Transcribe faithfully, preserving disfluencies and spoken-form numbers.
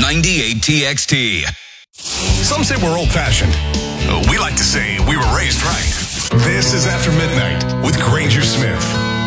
ninety-eight T X T. Some say we're old-fashioned. We like to say we were raised right. This is After Midnight with Granger Smith.